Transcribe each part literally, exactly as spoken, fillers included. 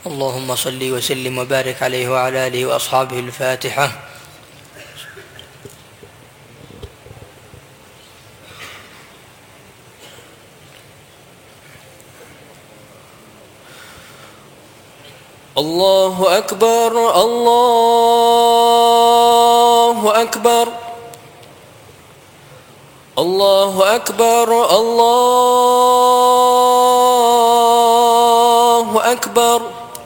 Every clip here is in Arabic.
اللهم صل وسلم وبارك عليه وعلى آله وأصحابه. الفاتحة. الله أكبر الله أكبر الله أكبر الله أكبر.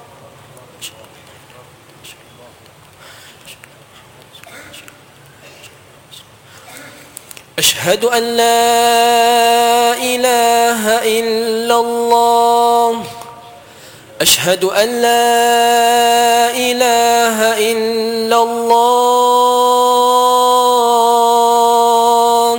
أشهد أن لا إله إلا الله أشهد أن لا إله إلا الله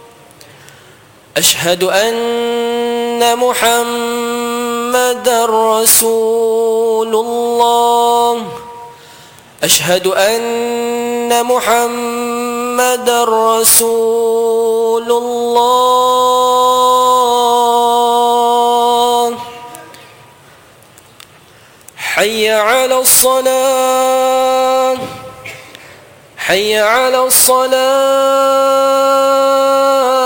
أشهد أن محمدًا رسول الله أشهد أن محمدًا رسول الله. حي على الصلاة حي على الصلاة.